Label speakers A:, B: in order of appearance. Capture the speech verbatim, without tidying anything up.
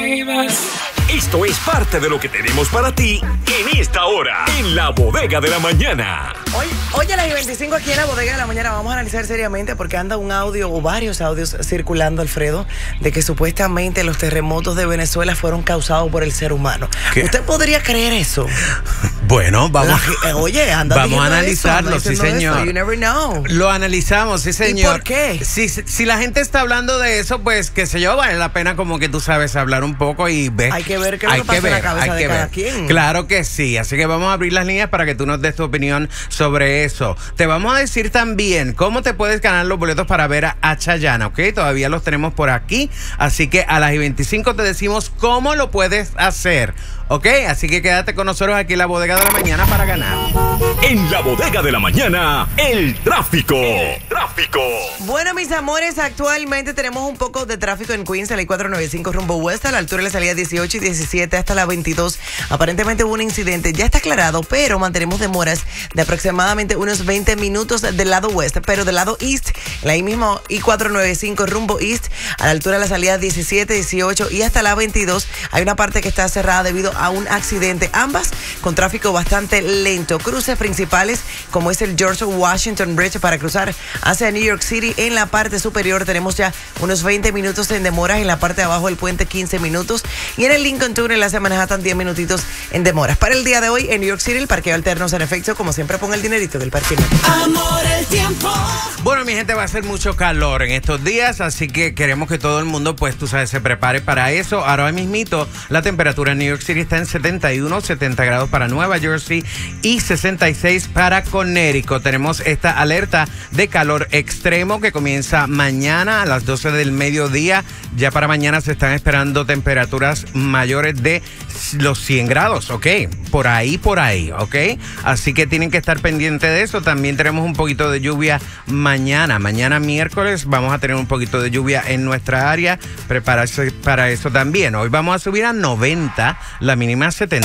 A: Esto es parte de lo que tenemos para ti en esta hora, en la bodega de la mañana.
B: Hoy, hoy a las veinticinco aquí en la bodega de la mañana vamos a analizar seriamente porque anda un audio o varios audios circulando, Alfredo, de que supuestamente los terremotos de Venezuela fueron causados por el ser humano. ¿Qué? ¿Usted podría creer eso?
C: Bueno, vamos,
B: la, oye, anda
C: vamos a analizarlo,
B: eso,
C: sí señor.
B: Eso, you never know.
C: Lo analizamos, sí señor.
B: ¿Y por qué?
C: Si, si la gente está hablando de eso, pues qué sé yo, vale la pena como que tú sabes hablar un poco y ver.
B: Hay que ver qué es lo que pasa en la cabeza de cada quien.
C: Claro que sí, así que vamos a abrir las líneas para que tú nos des tu opinión sobre eso. Te vamos a decir también cómo te puedes ganar los boletos para ver a, a Chayanne, ¿ok? Todavía los tenemos por aquí, así que a las veinticinco te decimos cómo lo puedes hacer. Ok, así que quédate con nosotros aquí en la bodega de la mañana para ganar.
A: En la bodega de la mañana, el tráfico. El tráfico.
B: Bueno, mis amores, actualmente tenemos un poco de tráfico en Queens, a la I cuatro noventa y cinco rumbo West, a la altura de la salida dieciocho y diecisiete hasta la veintidós. Aparentemente hubo un incidente, ya está aclarado, pero mantenemos demoras de aproximadamente unos veinte minutos del lado West, pero del lado East, la I mismo I cuatro noventa y cinco rumbo East, a la altura de la salida diecisiete, dieciocho y hasta la veintidós. Hay una parte que está cerrada debido a un accidente, ambas con tráfico bastante lento. Cruces principales como es el George Washington Bridge para cruzar hacia New York City. En la parte superior tenemos ya unos veinte minutos en demoras, en la parte de abajo del puente quince minutos y en el Lincoln Tunnel hacia Manhattan diez minutitos en demoras. Para el día de hoy en New York City el parqueo alterno en efecto, como siempre ponga el dinerito del parqueo.
D: Amor, el tiempo.
C: Bueno, mi gente, va a ser mucho calor en estos días, así que queremos que todo el mundo, pues tú sabes, se prepare para eso. Ahora mismito la temperatura en New York City está en setenta y uno, setenta grados para Nueva Jersey y sesenta y seis para Connecticut. Tenemos esta alerta de calor extremo que comienza mañana a las doce del mediodía. Ya para mañana se están esperando temperaturas mayores de los cien grados, ¿ok? Por ahí, por ahí, ¿ok? Así que tienen que estar pendientes de eso. También tenemos un poquito de lluvia mañana. Mañana miércoles vamos a tener un poquito de lluvia en nuestra área. Prepararse para eso también. Hoy vamos a subir a noventa, la mínima setenta.